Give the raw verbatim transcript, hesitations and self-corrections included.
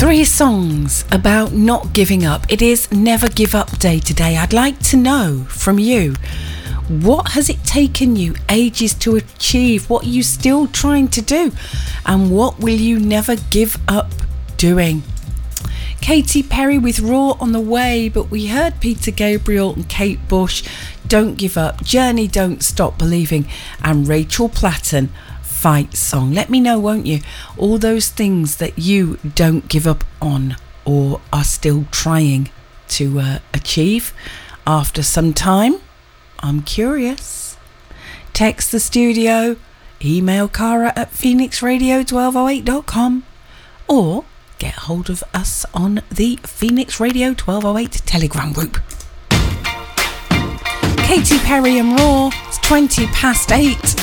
Three songs about not giving up. It is Never Give Up Day today. I'd like to know from you, what has it taken you ages to achieve? What are you still trying to do? And what will you never give up doing? Katy Perry with Raw on the way, but we heard Peter Gabriel and Kate Bush, Don't Give Up, Journey, Don't Stop Believing, and Rachel Platten, Fight Song. Let me know, won't you, all those things that you don't give up on or are still trying to uh, achieve after some time. I'm curious. Text the studio, email Cara at phoenix radio twelve oh eight dot com, or get hold of us on the Phoenix Radio twelve oh eight Telegram group. Katy Perry and Raw, it's twenty past eight.